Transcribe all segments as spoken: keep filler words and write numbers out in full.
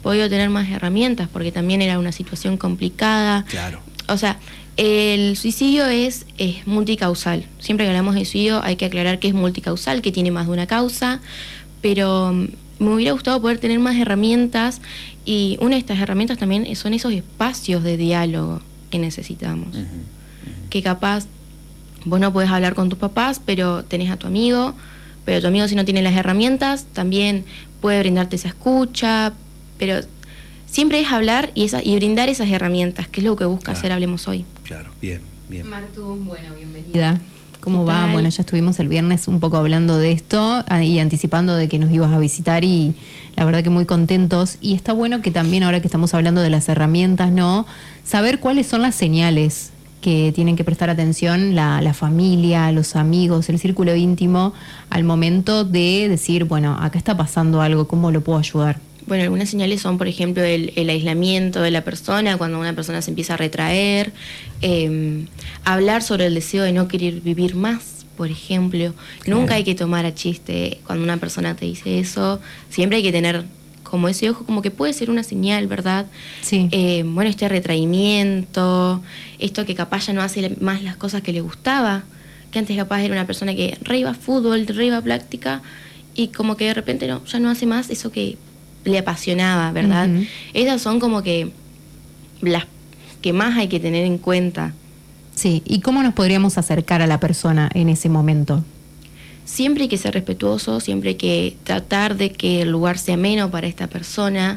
podido tener más herramientas, porque también era una situación complicada. Claro. O sea, el suicidio es, es multicausal. Siempre que hablamos de suicidio hay que aclarar que es multicausal, que tiene más de una causa, pero me hubiera gustado poder tener más herramientas, y una de estas herramientas también son esos espacios de diálogo que necesitamos. Uh-huh, uh-huh. Que capaz vos no podés hablar con tus papás, pero tenés a tu amigo, pero tu amigo, si no tiene las herramientas, también puede brindarte esa escucha, pero siempre es hablar y, esa, y brindar esas herramientas, que es lo que busca claro. hacer Hablemos Hoy. Claro, bien, bien. Martu, bueno, bienvenida. ¿Cómo va? Bueno, ya estuvimos el viernes un poco hablando de esto y anticipando de que nos ibas a visitar, y la verdad que muy contentos. Y está bueno que también, ahora que estamos hablando de las herramientas, ¿no?, saber cuáles son las señales que tienen que prestar atención la, la familia, los amigos, el círculo íntimo, al momento de decir, bueno, acá está pasando algo, ¿cómo lo puedo ayudar? Bueno, algunas señales son, por ejemplo, el, el aislamiento de la persona, cuando una persona se empieza a retraer, eh, hablar sobre el deseo de no querer vivir más, por ejemplo. Claro. Nunca hay que tomar a chiste cuando una persona te dice eso, siempre hay que tener como ese ojo, como que puede ser una señal, ¿verdad? Sí. Eh, bueno, este retraimiento, esto que capaz ya no hace más las cosas que le gustaba, que antes capaz era una persona que re iba a fútbol, re iba a práctica, y como que de repente no, ya no hace más eso que le apasionaba, ¿verdad? Uh-huh. Esas son como que las que más hay que tener en cuenta. Sí, ¿y cómo nos podríamos acercar a la persona en ese momento? Siempre hay que ser respetuoso, siempre hay que tratar de que el lugar sea ameno para esta persona.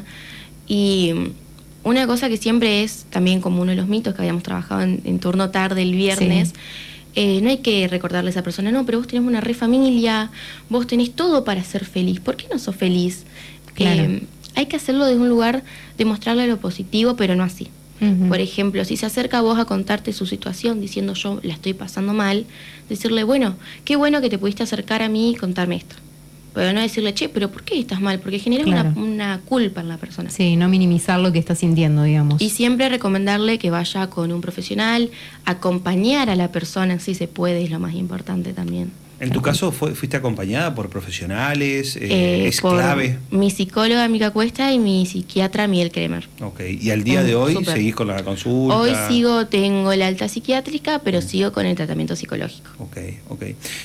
Y una cosa que siempre es también como uno de los mitos que habíamos trabajado en, en turno tarde el viernes, sí. eh, no hay que recordarle a esa persona, no, pero vos tenés una re familia, vos tenés todo para ser feliz, ¿por qué no sos feliz? Claro. Eh, hay que hacerlo desde un lugar de mostrarle lo positivo, pero no así. Uh-huh. Por ejemplo, si se acerca a vos a contarte su situación diciendo yo la estoy pasando mal, decirle, bueno, qué bueno que te pudiste acercar a mí y contarme esto. Pero no decirle, che, pero ¿por qué estás mal? Porque generas claro. una, una culpa en la persona. Sí, no minimizar lo que está sintiendo, digamos. Y siempre recomendarle que vaya con un profesional, acompañar a la persona si se puede, es lo más importante también. En tu caso, fue, ¿fuiste acompañada por profesionales? Eh, eh, ¿Es por clave? Mi psicóloga, Mica Cuesta, y mi psiquiatra, Miguel Kremer. Ok, ¿y al día de hoy super. seguís con la consulta? Hoy sigo, tengo el alta psiquiátrica, pero mm. sigo con el tratamiento psicológico. Ok, ok.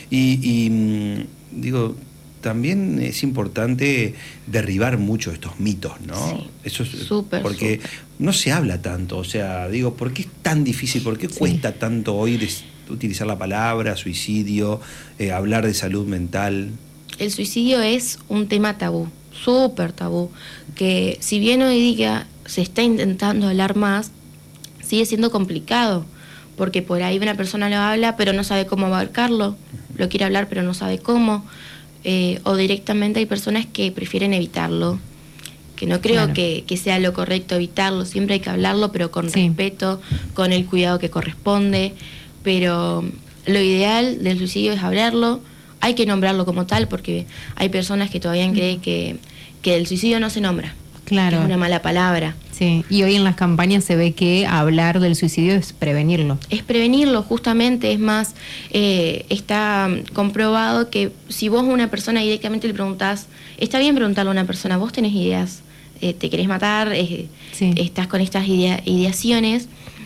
Y, y digo, también es importante derribar mucho estos mitos, ¿no? Sí, eso es súper, porque súper. no se habla tanto, o sea, digo, ¿por qué es tan difícil? ¿Por qué sí. cuesta tanto hoy des- utilizar la palabra suicidio, eh, hablar de salud mental? El suicidio es un tema tabú, súper tabú, que si bien hoy día se está intentando hablar más, sigue siendo complicado, porque por ahí una persona lo habla pero no sabe cómo abarcarlo, lo quiere hablar pero no sabe cómo, eh, o directamente hay personas que prefieren evitarlo, que no creo claro. que, que sea lo correcto evitarlo, siempre hay que hablarlo pero con sí. respeto, con el cuidado que corresponde. Pero lo ideal del suicidio es hablarlo, hay que nombrarlo como tal, porque hay personas que todavía creen que, que el suicidio no se nombra, claro. es una mala palabra. Sí, y hoy en las campañas se ve que hablar del suicidio es prevenirlo. Es prevenirlo, justamente, es más, eh, está comprobado que si vos a una persona directamente le preguntás, está bien preguntarle a una persona, vos tenés ideas, eh, te querés matar, eh, sí. estás con estas idea, ideaciones,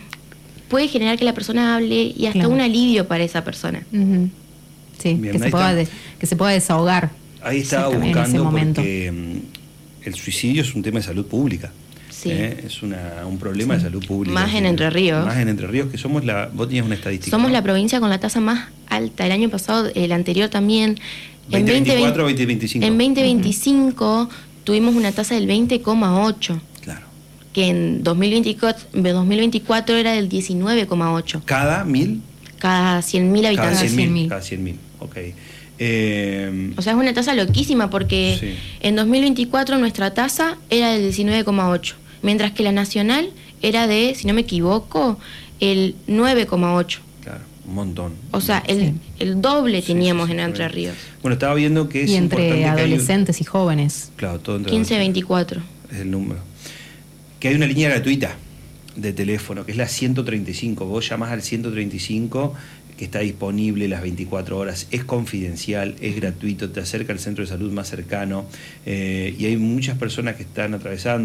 puede generar que la persona hable y hasta claro. un alivio para esa persona. Uh-huh. Sí, bien, que, se pueda de, que se pueda desahogar. Ahí estaba buscando porque um, el suicidio es un tema de salud pública. Sí. ¿eh? Es una, un problema sí. de salud pública. Más en Entre Ríos. Más en Entre Ríos, que somos la... Vos tenías una estadística. Somos ¿no? la provincia con la tasa más alta. El año pasado, el anterior también. veinte veinticuatro, veinte veinticinco. En veinte veinticinco uh-huh. tuvimos una tasa del veinte coma ocho. Que en dos mil veinticuatro era del diecinueve coma ocho. ¿Cada mil? Cada cien mil habitantes. Cada cien mil, cada cien mil, ok. Eh, o sea, es una tasa loquísima porque sí. en dos mil veinticuatro nuestra tasa era del diecinueve coma ocho, mientras que la nacional era de, si no me equivoco, el nueve coma ocho. Claro, un montón. O sea, el, sí. el doble teníamos sí, sí, sí, en Entre Ríos. Bueno, estaba viendo que es y entre adolescentes un... y jóvenes. Claro, todo entre quince veinticuatro. Es el número. Que hay una línea gratuita de teléfono, que es la ciento treinta y cinco. Vos llamás al ciento treinta y cinco, que está disponible las veinticuatro horas, es confidencial, es gratuito, te acerca al centro de salud más cercano, eh, y hay muchas personas que están atravesando